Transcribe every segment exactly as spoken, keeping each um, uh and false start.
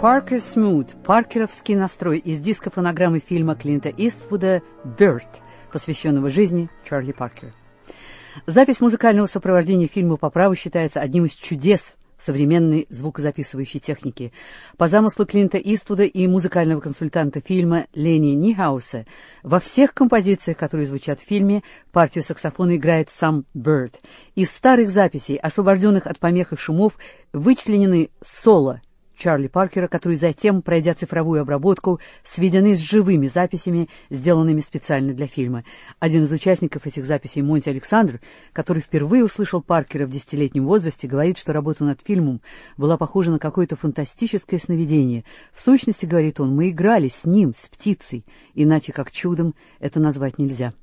Parker Smooth, паркеровский настрой из диско-фонограммы фильма Клинта Иствуда «Bird», посвященного жизни Чарли Паркера. Запись музыкального сопровождения фильма по праву считается одним из чудес современной звукозаписывающей техники. По замыслу Клинта Иствуда и музыкального консультанта фильма Ленни Нихауса, во всех композициях, которые звучат в фильме, партию саксофона играет сам Bird. Из старых записей, освобожденных от помех и шумов, вычленены соло Чарли Паркера, которые затем, пройдя цифровую обработку, сведены с живыми записями, сделанными специально для фильма. Один из участников этих записей, Монти Александр, который впервые услышал Паркера в десятилетнем возрасте, говорит, что работа над фильмом была похожа на какое-то фантастическое сновидение. В сущности, говорит он, мы играли с ним, с птицей, иначе как чудом это назвать нельзя.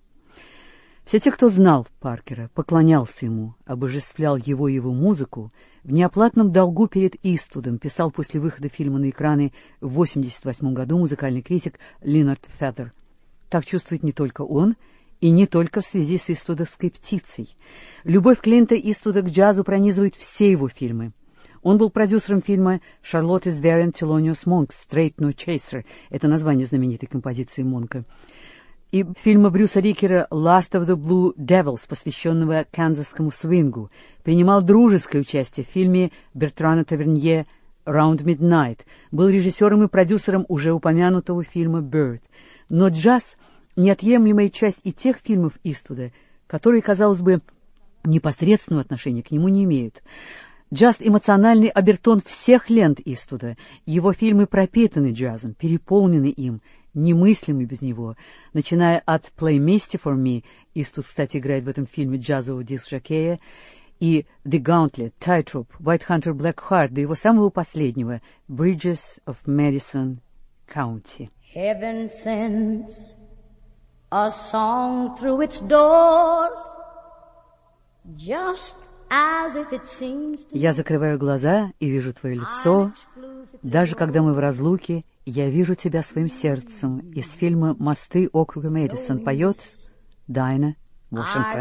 Все те, кто знал Паркера, поклонялся ему, обожествлял его и его музыку, в неоплатном долгу перед Иствудом, писал после выхода фильма на экраны в восемьдесят восьмом году музыкальный критик Линард Федер. Так чувствует не только он, и не только в связи с иствудовской птицей. Любовь Клинта Иствуда к джазу пронизывает все его фильмы. Он был продюсером фильма «Charlotte's Variant Thelonious Monk» «Straight No Chaser». Это название знаменитой композиции Монка. И фильма Брюса Рикера «Last of the Blue Devils», посвященного канзасскому свингу, принимал дружеское участие в фильме Бертрана Тавернье «Round Midnight», был режиссером и продюсером уже упомянутого фильма «Bird». Но джаз — неотъемлемая часть и тех фильмов Иствуда, которые, казалось бы, непосредственного отношения к нему не имеют. Джаз — эмоциональный обертон всех лент Иствуда. Его фильмы пропитаны джазом, переполнены им, немыслимы без него. Начиная от «Play Misty for Me», Иствуд, кстати, играет в этом фильме джазового диск-жокея, и «The Gauntlet», «Tightrope», «White Hunter Black Heart», до его самого последнего «Bridges of Madison County». Heaven sends a song through its doors, just as if it seems to... Я закрываю глаза и вижу твое лицо, даже когда мы в разлуке, я вижу тебя своим сердцем. Из фильма «Мосты округа Мэдисон» поет Дайна Вашингтон.